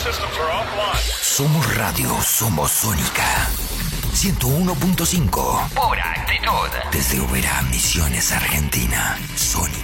Somos radio, somos Sónica. 101.5. Pura actitud. Desde Oberá, Misiones, Argentina. Sónica.